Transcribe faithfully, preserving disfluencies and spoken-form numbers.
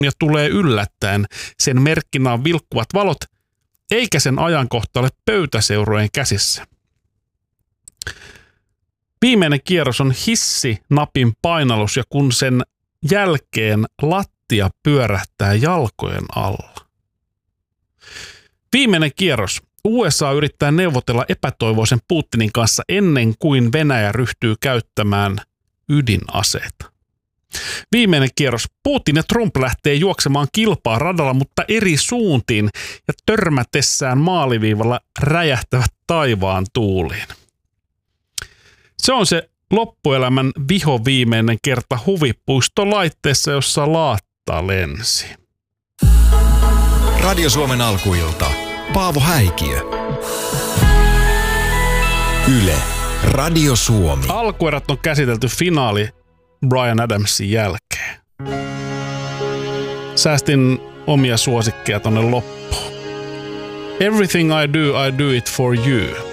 ja tulee yllättäen. Sen merkkinä on vilkkuvat valot, eikä sen ajankohta ole pöytäseurojen käsissä. Viimeinen kierros on hissinapin painallus ja kun sen jälkeen lattia pyörähtää jalkojen alla. Viimeinen kierros. U S A yrittää neuvotella epätoivoisen Putinin kanssa ennen kuin Venäjä ryhtyy käyttämään ydinaseita. Viimeinen kierros. Putin ja Trump lähtee juoksemaan kilpaa radalla, mutta eri suuntiin ja törmätessään maaliviivalla räjähtävät taivaan tuuliin. Se on se loppuelämän vihoviimeinen kerta huvipuistolaitteessa, jossa laatta lensi. Radio Suomen alkuilta. Paavo Häikiö. Yle. Radio Suomi. Alkuerät on käsitelty finaali Bryan Adamsin jälkeen. Säästin omia suosikkeja tonne loppuun. Everything I do, I do it for you.